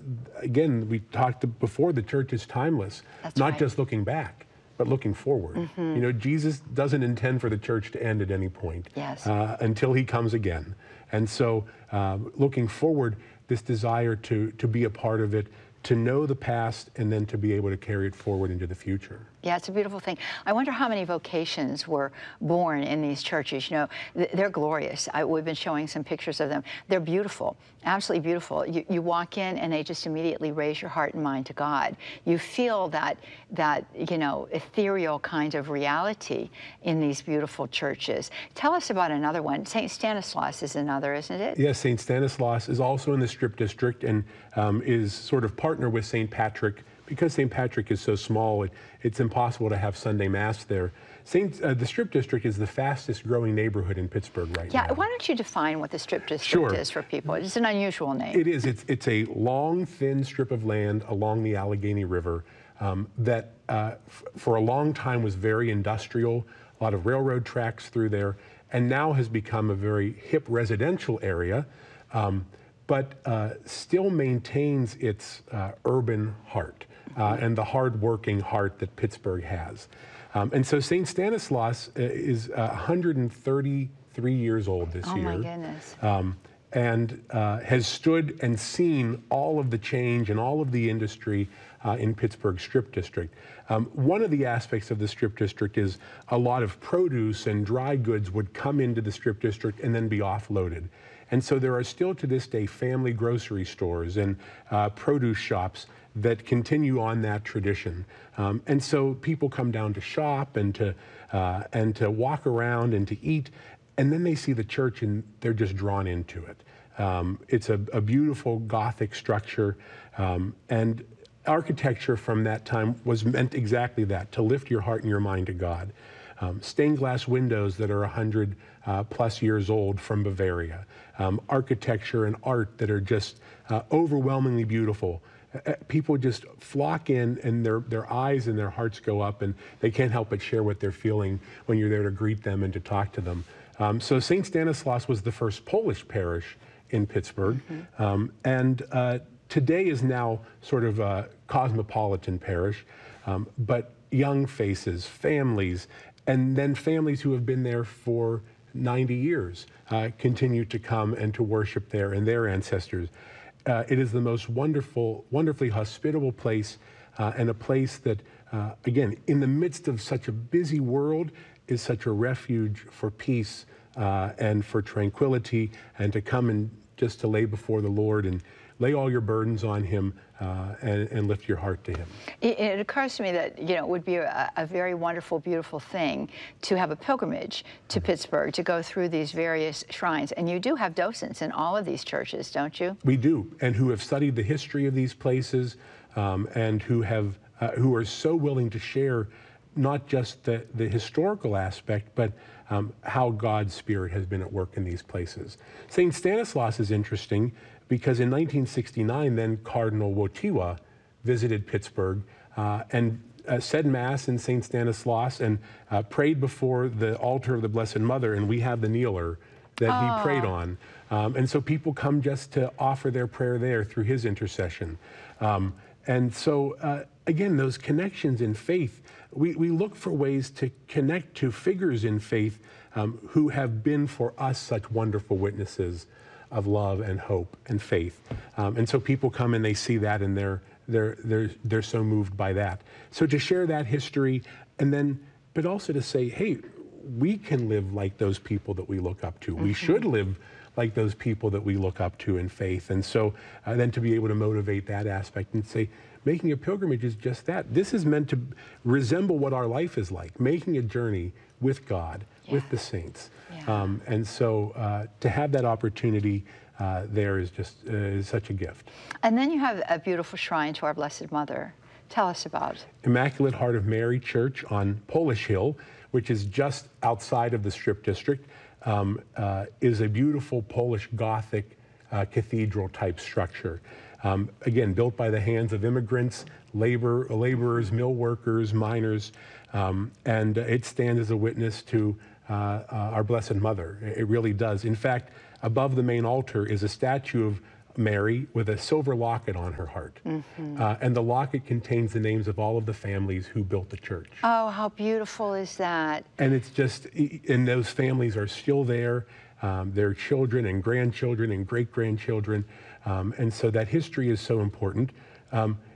again, we talked before, the church is timeless, That's not right. just looking back, but looking forward. You know, Jesus doesn't intend for the church to end at any point Yes. until he comes again. And so looking forward, this desire to be a part of it, to know the past, and then to be able to carry it forward into the future. Yeah, it's a beautiful thing. I wonder how many vocations were born in these churches. You know, they're glorious. We've been showing some pictures of them. They're beautiful, absolutely beautiful. You walk in and they just immediately raise your heart and mind to God. You feel that you know, ethereal kind of reality in these beautiful churches. Tell us about another one. St. Stanislaus is another, isn't it? Yes, St. Stanislaus is also in the Strip District and is sort of partner with St. Patrick. Because St. Patrick is so small, it's impossible to have Sunday Mass there. The Strip District is the fastest growing neighborhood in Pittsburgh right now. Yeah, why don't you define what the Strip District Sure. is for people? It's an unusual name. It is. It's a long, thin strip of land along the Allegheny River that for a long time was very industrial, a lot of railroad tracks through there, and now has become a very hip residential area, but still maintains its urban heart. And the hard-working heart that Pittsburgh has. And so St. Stanislaus is 133 years old this year. Oh, my goodness. And has stood and seen all of the change and all of the industry in Pittsburgh Strip District. One of the aspects of the Strip District is a lot of produce and dry goods would come into the Strip District and then be offloaded. And so there are still to this day family grocery stores and produce shops that continue on that tradition. And so people come down to shop and to walk around and to eat, and then they see the church and they're just drawn into it. It's a beautiful Gothic structure, and architecture from that time was meant exactly that, to lift your heart and your mind to God. Stained glass windows that are 100 plus years old from Bavaria. Architecture and art that are just overwhelmingly beautiful. People just flock in and their eyes and their hearts go up and they can't help but share what they're feeling when you're there to greet them and to talk to them. So St. Stanislaus was the first Polish parish in Pittsburgh, and today is now sort of a cosmopolitan parish, but young faces, families, and then families who have been there for 90 years continue to come and to worship there and their ancestors. It is the most wonderfully hospitable place, and a place that, again, in the midst of such a busy world, is such a refuge for peace and for tranquility, and to come and just to lay before the Lord and lay all your burdens on him and lift your heart to him. It occurs to me that, you know, it would be a very wonderful, beautiful thing to have a pilgrimage to Pittsburgh, to go through these various shrines. And you do have docents in all of these churches, don't you? We do, and who have studied the history of these places, and who are so willing to share not just the historical aspect, but how God's Spirit has been at work in these places. St. Stanislaus is interesting because in 1969, then Cardinal Wojtyła visited Pittsburgh and said Mass in St. Stanislaus and prayed before the altar of the Blessed Mother, and we have the kneeler that he prayed on. And so people come just to offer their prayer there through his intercession. And so, again, those connections in faith, we look for ways to connect to figures in faith who have been for us such wonderful witnesses of love and hope and faith. And so people come and they see that and they're so moved by that. So to share that history, and then, but also to say, hey, we can live like those people that we look up to. We should live like those people that we look up to in faith. And so then to be able to motivate that aspect and say, making a pilgrimage is just that. This is meant to resemble what our life is like, making a journey with God, with the saints. And so to have that opportunity there is just is such a gift. And then you have a beautiful shrine to our Blessed Mother. Tell us about Immaculate Heart of Mary Church on Polish Hill, which is just outside of the Strip District, is a beautiful Polish Gothic cathedral-type structure. Again, built by the hands of immigrants, laborers, mill workers, miners, and it stands as a witness to our Blessed Mother. It really does. In fact, above the main altar is a statue Mary with a silver locket on her heart. And the locket contains the names of all of the families who built the church. Oh, how beautiful is that? And it's just, and those families are still there. Their children and grandchildren and great-grandchildren. And so that history is so important.